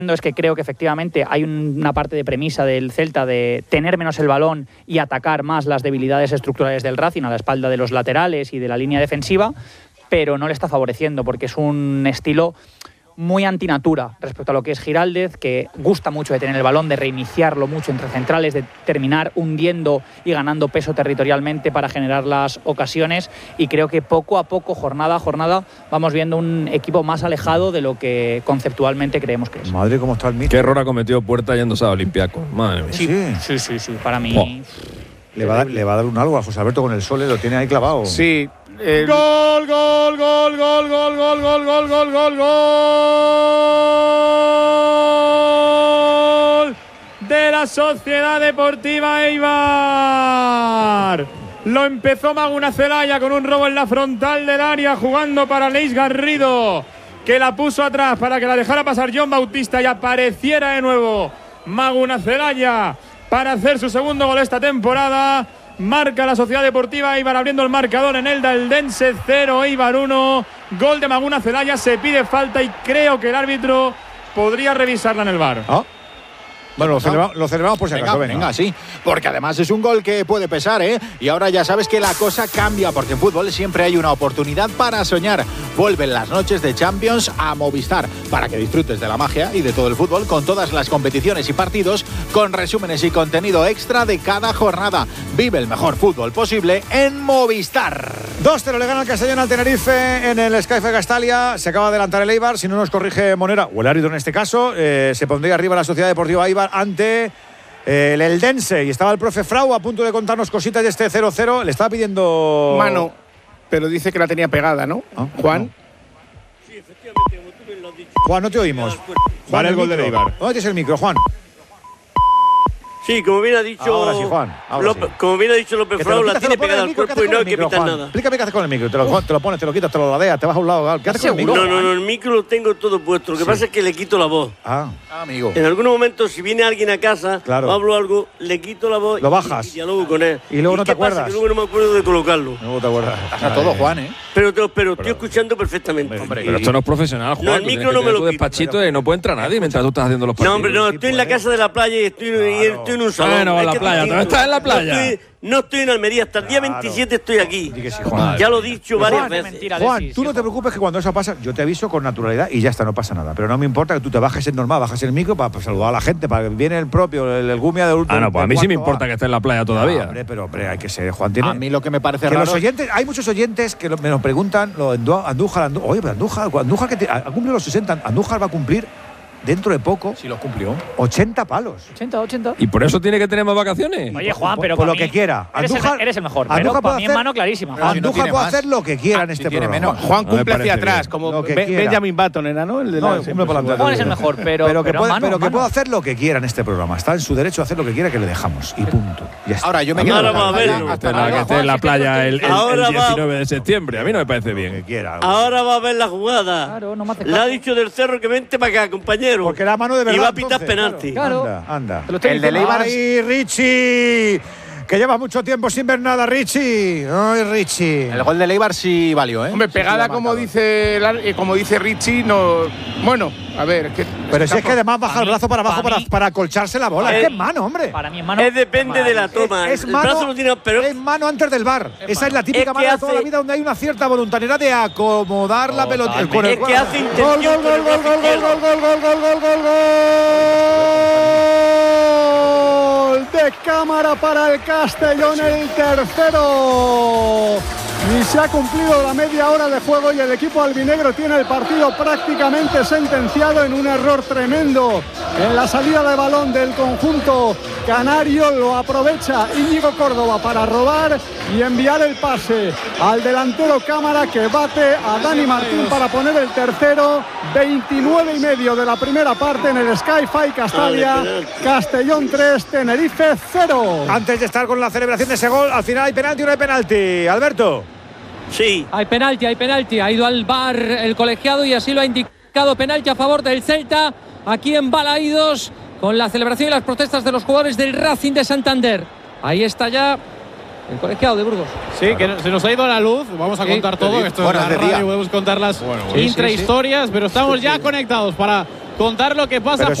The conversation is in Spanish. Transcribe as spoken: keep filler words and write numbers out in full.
es que creo que efectivamente hay una parte de premisa del Celta de tener menos el balón y atacar más las debilidades estructurales del Racing a la espalda de los laterales y de la línea defensiva, pero no le está favoreciendo porque es un estilo muy antinatura respecto a lo que es Giraldez, que gusta mucho de tener el balón, de reiniciarlo mucho entre centrales, de terminar hundiendo y ganando peso territorialmente para generar las ocasiones, y creo que poco a poco, jornada a jornada, vamos viendo un equipo más alejado de lo que conceptualmente creemos que es. Madre, cómo está el míster. Qué error ha cometido Puerta yéndose a Olympiacos. Madre mía. Sí, sí, sí, sí, para mí. Oh. Le va, a dar, le va a dar un algo a José Alberto con el Sole, lo tiene ahí clavado. Sí. El... Gol, gol, gol, gol, gol, gol, gol, gol, gol, gol, gol de la Sociedad Deportiva Eibar. Lo empezó Maguna Celaya con un robo en la frontal del área, jugando para Leis Garrido, que la puso atrás para que la dejara pasar John Bautista y apareciera de nuevo Maguna Celaya para hacer su segundo gol esta temporada. Marca la Sociedad Deportiva Eibar abriendo el marcador en el Eldense, cero, Eibar uno. Gol de Maguna Celaya, se pide falta y creo que el árbitro podría revisarla en el V A R. ¿Ah? Bueno, lo celebramos, lo celebramos por si acaso. Venga, venga, sí. Porque además es un gol que puede pesar, ¿eh? Y ahora ya sabes que la cosa cambia, porque en fútbol siempre hay una oportunidad para soñar. Vuelven las noches de Champions a Movistar, para que disfrutes de la magia y de todo el fútbol con todas las competiciones y partidos, con resúmenes y contenido extra de cada jornada. Vive el mejor fútbol posible en Movistar. dos cero le gana el Castellón al Tenerife en el Skyfe Castalia. Se acaba de adelantar el Eibar, si no nos corrige Monera, o el árbitro en este caso, eh, se pondría arriba la Sociedad Deportiva Eibar ante eh, el Eldense. Y estaba el profe Frau a punto de contarnos cositas de este cero cero. Le estaba pidiendo mano, pero dice que la tenía pegada, ¿no? ¿Ah? Juan. No. Sí, efectivamente, como tú me lo has dicho. Juan, no te oímos. Juan, vale, el, el gol de Eibar. ¿Dónde tienes el micro, Juan? Sí, como bien ha dicho. Ahora sí, Juan. Ahora López, sí. Como bien ha dicho López Frau, la tiene pegada al cuerpo y no hay que quitar nada. Explícame qué haces con el micro. Te lo, te lo pones, te lo quitas, te lo ladeas, te vas a un lado. ¿Qué haces con el micro? No, no, no, el micro lo tengo todo puesto. Lo que sí. pasa es que le quito la voz. Ah, ah amigo. En algunos momentos, si viene alguien a casa claro. o hablo algo, le quito la voz. Lo bajas. Y, y dialogo con él. Y luego ¿Y no te acuerdas. Pasa? Que luego no me acuerdo de colocarlo. No te acuerdas. Pasa todo, Juan, ¿eh? Pero, pero, pero estoy escuchando perfectamente. Hombre, pero esto no es profesional, Juan. No, el micro no me lo quito. Despachito y no puede entrar nadie mientras tú estás haciendo los partidos. No, hombre, no, estoy en la casa de la playa y estoy, claro. y estoy en un salón. Bueno, en la playa, ¿tú estás en la playa? No estoy, no estoy en Almería, hasta el día claro. veintisiete estoy aquí. Sí, sí, Juan. Ya lo he dicho Juan, varias veces. Mentira, Juan, Alexis, tú sí, no te preocupes que cuando eso pasa, yo te aviso con naturalidad y ya está, no pasa nada. Pero no me importa que tú te bajes en normal, bajes el micro para, para saludar a la gente, para que viene el propio, el, el Gumia del último. Ah, no, pues a mí sí me importa que esté en la playa todavía. No, hombre, pero hombre, hay que ser, Juan. Tiene, a mí lo que me parece que raro. Los oyentes, hay muchos oyentes que me nos preguntan, lo, Andújar, Andújar, oye, pero Andújar, Andújar que te, ha cumplido los sesenta, Andújar va a cumplir dentro de poco. Si los cumplió. ochenta palos. ochenta, ochenta. ¿Y por eso tiene que tener más vacaciones? Oye, Juan, pero por para lo que mí, quiera. Eres, Andújar, el, eres el mejor. Andújar Pero para mí hacer, en mano clarísima. Andújar si no puede más. hacer lo que quiera ah, en este si tiene programa. menos. Juan No me cumple hacia parece atrás, bien. como Lo que Be quiera. Benjamin Button era, ¿no? El de No, la, cumple por delante. Juan es el mejor, pero, pero que, pero puede, mano, pero que mano. puede hacer lo que quiera en este programa. Está en su derecho a hacer lo que quiera, que le dejamos. Y punto. Ya está. Ahora yo me quedo. Ahora va a verlo. Que esté en la, que esté en la playa el, el, el Ahora va- diecinueve de septiembre. A mí no me parece Lo que bien. quiera. Ahora va a ver la jugada. Claro, no me hace Le ha caso. dicho del Cerro que vente para acá, compañero. Porque la mano de verdad. Y va a pitar entonces, penalti. Claro. Anda, anda. Te lo estoy El de diciendo. Eibar. ¡Ay, Richie! Que lleva mucho tiempo sin ver nada, Richie. ¡Ay, Richie! El gol de Eibar sí valió, ¿eh? Hombre, Sí, pegada sí, lo ha como marcado. dice el ar- eh, como dice Richie, no. Bueno, a ver, es que. Pero si es que además baja Pa' el mí- brazo para abajo pa' para, mí- para acolcharse la bola. Eh, Es que es mano, hombre. Para mí en mano. Es depende de la toma. Es el mano, brazo lo tiene, pero es mano antes del bar. Esa es la típica Es que mano de toda hace- la vida donde hay una cierta voluntariedad de acomodar la pelota. Totalmente. Con el- Es que hace Gol, intención gol, con gol, el gol, brazo gol, gol, izquierdo. gol, gol, gol, gol, gol, gol de Cámara para el Castellón, el tercero. Y se ha cumplido la media hora de juego y el equipo albinegro tiene el partido prácticamente sentenciado en un error tremendo en la salida de balón del conjunto canario. Lo aprovecha Íñigo Córdoba para robar y enviar el pase al delantero Cámara, que bate a Dani Martín para poner el tercero. Veintinueve y medio de la primera parte en el Sky-Fi Castalia. Castellón tres, Tenerife cero. Antes de estar con la celebración de ese gol, al final hay penalti o no hay penalti. Alberto. Sí. Hay penalti, hay penalti. Ha ido al V A R el colegiado y así lo ha indicado. Penalti a favor del Celta. Aquí en Balaídos, con la celebración y las protestas de los jugadores del Racing de Santander. Ahí está ya el colegiado de Burgos. Sí, que se nos ha ido la luz. Vamos a Sí, contar todo. Esto es Horas la de día. radio, podemos contar las sí, intrahistorias, sí. pero estamos ya conectados para contar lo que pasa. Pero